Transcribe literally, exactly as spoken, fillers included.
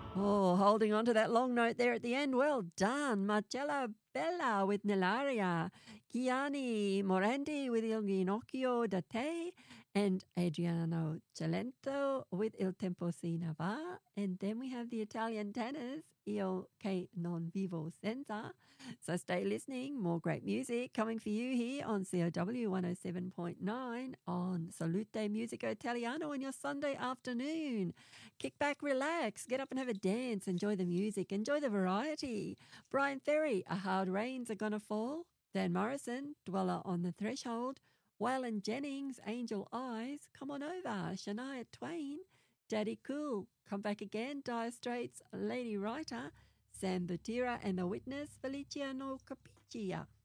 Oh, holding on to that long note there at the end. Well done. Marcella Bella with Nilaria, Gianni Morandi with Il Ginocchio da Te, and Adriano Celento with Il Tempo Si Ne Va. And then we have the Italian tenors, Io Che Non Vivo Senza. So stay listening. More great music coming for you here on C O W one oh seven point nine on Salute Musico Italiano on your Sunday afternoon. Kick back, relax, get up and have a dance, enjoy the music, enjoy the variety. Brian Ferry, A Hard Rains Are Gonna Fall. Dan Morrison, Dweller on the Threshold. Waylon Jennings, Angel Eyes. Come on over. Shania Twain, Daddy Cool. Come back again. Dire Straits, Lady Writer. Sam Butera and The Witness, Feliciano Capiccia.